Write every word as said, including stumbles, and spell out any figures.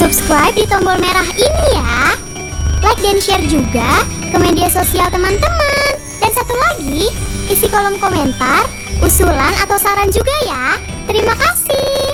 subscribe di tombol merah ini ya. Like dan share juga ke media sosial teman-teman. Dan satu lagi, isi kolom komentar usulan atau saran juga ya. Terima kasih.